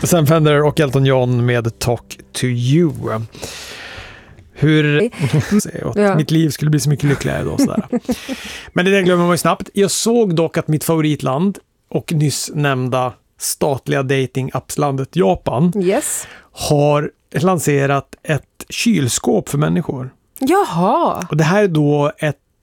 Sam Fender och Elton John med Talk to You. Mitt liv skulle bli så mycket lyckligare då. Sådär. Men det där glömmer man ju snabbt. Jag såg dock att mitt favoritland och nyss nämnda statliga dating-appslandet Japan har lanserat ett kylskåp för människor. Jaha! Och det här är då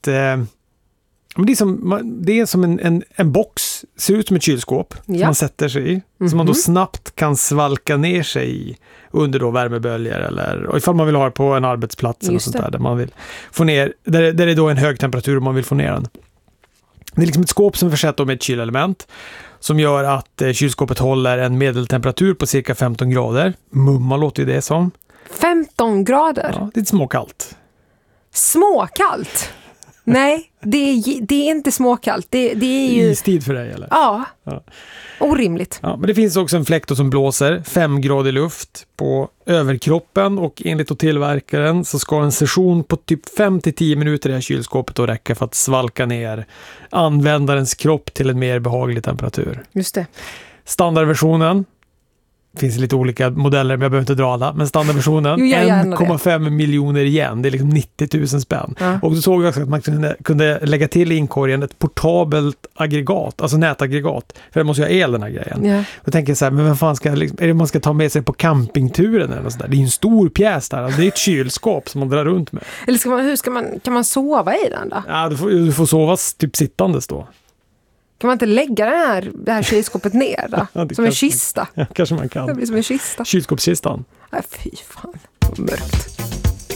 det är som en box, ser ut som ett kylskåp som man sätter sig i, som man då snabbt kan svalka ner sig i under då värmeböljor eller ifall man vill ha det på en arbetsplats eller sånt där man vill få ner, där det är då en hög temperatur och man vill få ner den. Det är liksom ett skåp som är försett med ett kylelement som gör att kylskåpet håller en medeltemperatur på cirka 15 grader. Mumma låter ju det som. 15 grader? Ja, det är småkallt. Småkallt? Nej, det är inte småkallt. Det är ju... Istid för dig, eller? Ja. Orimligt. Ja, men det finns också en fläkt som blåser 5 grader luft på överkroppen och enligt tillverkaren så ska en session på typ 5-10 minuter i det här kylskåpet att räcka för att svalka ner användarens kropp till en mer behaglig temperatur. Just det. Standardversionen, det finns lite olika modeller men jag behöver inte dra alla, men standardversionen 1,5 miljoner igen, det är liksom 90 000 spänn. Ja. Och då såg jag också att man kunde lägga till i inkorgen ett portabelt aggregat, alltså nätaggregat, för det måste ju ha el den här grejen. Ja. Jag tänker så här, men vem fan ska är det man ska ta med sig på campingturen eller så där? Det är ju en stor pjäs där, alltså det är ett kylskåp som man drar runt med. Eller kan man sova i den då? Ja, du får sova typ sittandes då. Kan man inte lägga det här kylskåpet ner då? Ja, som en kista? Ja, kanske man kan. Det blir som en kista. Kylskåpskistan. Nej, fy fan. Mörkt.